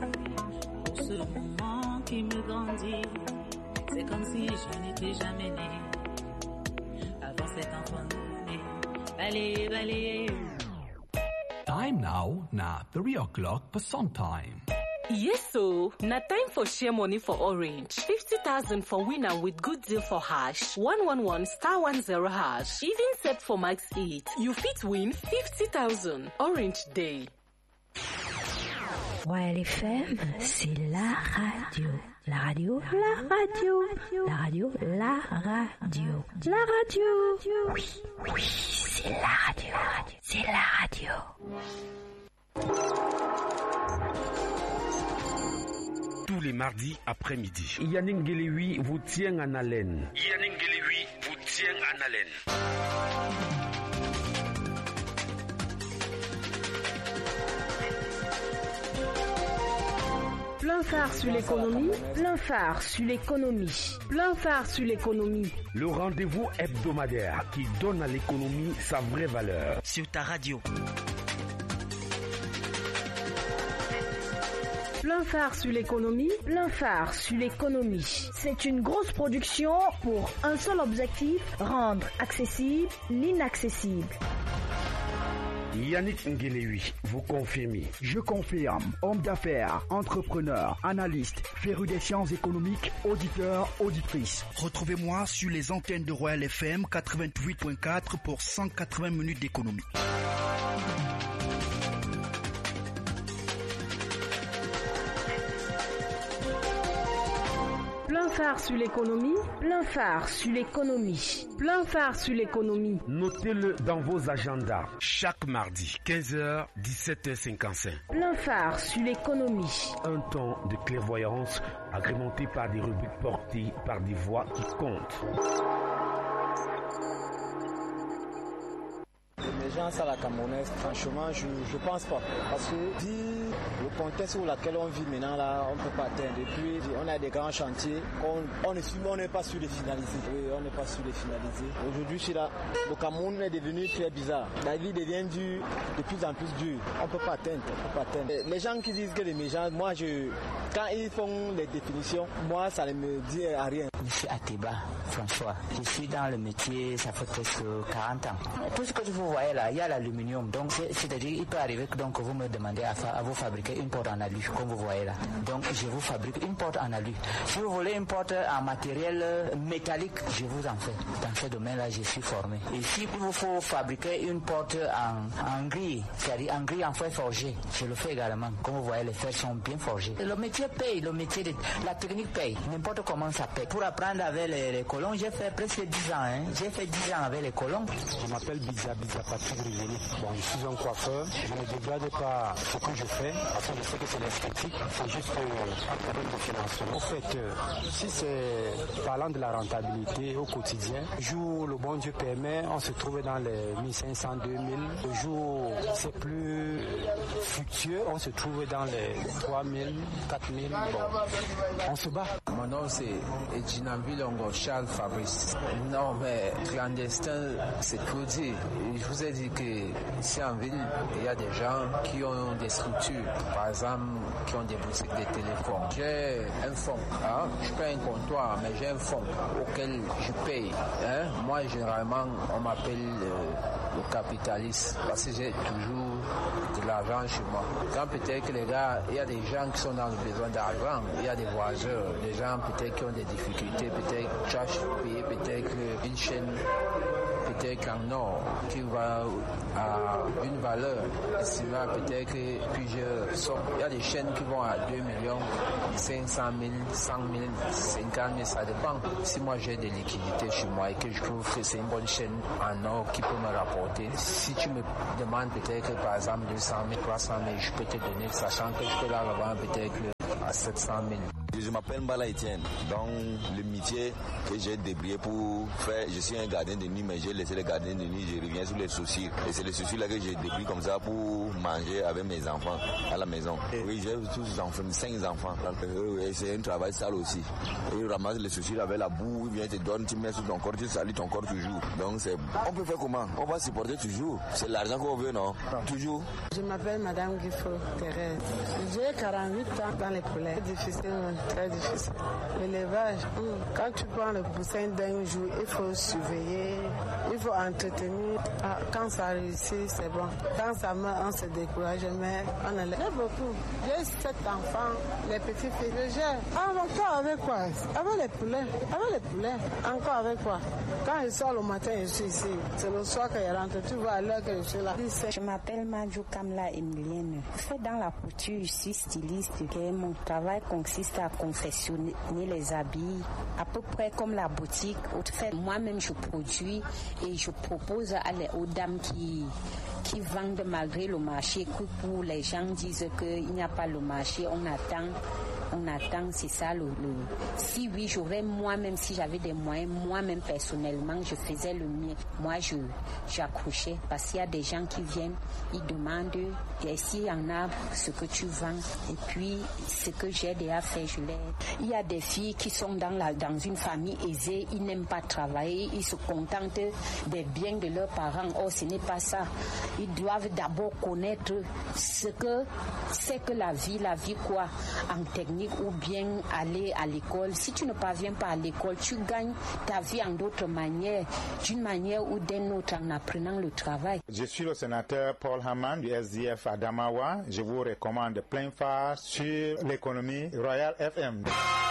Pour ce moment qui me grandit, c'est comme si je n'étais jamais né. Avant cet enfant né, balayer. Time now, 3:00 time. Yes, so now time for share money for Orange. 50,000 for winner with good deal for hash. 111 *10 hash. Even set for max 8. You fit win 50,000. Orange Day. Royal FM, c'est la radio. La radio, la radio. La radio, la radio. La radio. Oui, oui, c'est la radio. C'est la radio. Tous les mardis après-midi, Yannick Guéléoui vous tient en haleine. Yannick Guéléoui vous tient en haleine. Plein phare sur l'économie, plein phare sur l'économie, plein phare sur l'économie. Le rendez-vous hebdomadaire qui donne à l'économie sa vraie valeur. Sur ta radio. Plein phare sur l'économie, plein phare sur l'économie. C'est une grosse production pour un seul objectif, rendre accessible l'inaccessible. Yannick Nguéléoui, vous confirmez? Je confirme. Homme d'affaires, entrepreneur, analyste, féru des sciences économiques, auditeur, auditrice. Retrouvez-moi sur les antennes de Royal FM 88.4 pour 180 minutes d'économie. Plein phare sur l'économie, plein phare sur l'économie, plein phare sur l'économie. Notez-le dans vos agendas. Chaque mardi, 15h, 17h55. Plein phare sur l'économie. Un temps de clairvoyance agrémenté par des rubriques portées par des voix qui comptent. L'émergence à la camerounaise, franchement, je pense pas. Parce que le contexte où laquelle on vit maintenant, là, on ne peut pas atteindre. Et puis, on a des grands chantiers, on n'est pas sûr de finaliser. Oui, on n'est pas sûr de finaliser. Aujourd'hui, je suis là. Le Cameroun est devenu très bizarre. La vie devient dure, de plus en plus dure. On ne peut pas atteindre. Les gens qui disent que l'émergence, moi, quand ils font les définitions, moi, ça ne me dit à rien. Je suis Atiba François. Je suis dans le métier, ça fait presque 40 ans. Tout ce que vous voyez là, il y a l'aluminium. Donc, c'est-à-dire, il peut arriver que donc, vous me demandez à vous fabriquer une porte en alu, comme vous voyez là. Donc, je vous fabrique une porte en alu. Si vous voulez une porte en matériel métallique, je vous en fais. Dans ce domaine-là, je suis formé. Et si il vous faut fabriquer une porte en grille, c'est-à-dire en grille en fer forgé, je le fais également. Comme vous voyez, les fers sont bien forgés. Le métier paye, la technique paye. N'importe comment ça paye. Pour apprendre avec les colons, j'ai fait presque 10 ans. J'ai fait 10 ans avec les colons. Je m'appelle Biza Patrick Rivoli. Bon, je suis un coiffeur. Je ne dégrade pas ce que je fais, parce que je sais que c'est l'esthétique. C'est juste un problème de financement. En fait, si c'est parlant de la rentabilité au quotidien, le jour où le bon Dieu permet, on se trouve dans les 1500, 2000. Le jour où c'est plus fructueux, on se trouve dans les 3000, 4000. Bon, on se bat. Mon nom c'est Edginambi Longo Charles Fabrice. Non mais clandestin c'est trop dit. Je vous ai dit que ici en ville il y a des gens qui ont des structures, par exemple qui ont des boutiques de téléphone. J'ai un fonds, je paye un comptoir mais j'ai un fonds auquel je paye. Moi généralement on m'appelle le capitaliste parce que j'ai toujours de l'argent chez moi. Quand peut-être que les gars, il y a des gens qui sont dans le besoin d'argent, il y a des voyageurs, des gens peut-être qui ont des difficultés, peut-être cherchent à payer peut-être une chaîne, peut-être qu'en or, qui va à une valeur estimable, peut-être que plusieurs sommes. Il y a des chaînes qui vont à 2 millions, 500 000, 100 000, 50 000, ça dépend. Si moi j'ai des liquidités chez moi et que je trouve que c'est une bonne chaîne en or qui peut me rapporter, si tu me demandes peut-être que par exemple 200 000, 300 000, je peux te donner, sachant que je peux la revendre peut-être à 700 000. Je m'appelle Mbala Etienne. Donc, le métier que j'ai débrouillé pour faire, je suis un gardien de nuit, mais j'ai laissé les gardiens de nuit, je reviens sur les soucis. Et c'est les soucis là que j'ai débrouillé comme ça pour manger avec mes enfants à la maison. Oui, j'ai tous enfants, 5 enfants. C'est un travail sale aussi. Et ils ramassent les soucis avec la boue, ils viennent te donner, tu mets sur ton corps, tu salis ton corps toujours. Donc, on peut faire comment? On va supporter toujours. C'est l'argent qu'on veut, non? Toujours. Je m'appelle Madame Guifo Thérèse. J'ai 48 ans dans les poulets. C'est difficile, très difficile. L'élevage, quand tu prends le poussin d'un jour, il faut surveiller, il faut entretenir. Quand ça réussit, c'est bon. Quand ça meurt, on se décourage, mais on a j'ai beaucoup. J'ai 7 enfants, les petits filles. Je gère. Encore avec quoi? Avec les poulets. Avec les poulets. Encore avec quoi? Quand je sors le matin, je suis ici. C'est le soir que je rentre. Tu vois à l'heure que je suis là. Je m'appelle Madjou Kamla Emilienne. Je fais dans la couture, je suis styliste. Mon travail consiste à confectionner les habits, à peu près comme la boutique. Moi-même, je produis et je propose aux dames qui vendent malgré le marché, que pour les gens disent qu'il n'y a pas le marché, on attend, c'est ça Si oui, j'aurais moi-même, si j'avais des moyens, moi-même personnellement, je faisais le mien. Moi, j'accrochais parce qu'il y a des gens qui viennent, ils demandent, et s'il y en a ce que tu vends, et puis ce que j'ai déjà fait, je l'aide. Il y a des filles qui sont dans une famille aisée, ils n'aiment pas travailler, ils se contentent des biens de leurs parents. Oh, ce n'est pas ça. Ils doivent d'abord connaître ce que c'est que la vie quoi, en technique ou bien aller à l'école. Si tu ne parviens pas à l'école, tu gagnes ta vie en d'autres manières, d'une manière ou d'une autre en apprenant le travail. Je suis le sénateur Paul Haman du SDF Adamawa. Je vous recommande plein phare sur l'économie Royal FM.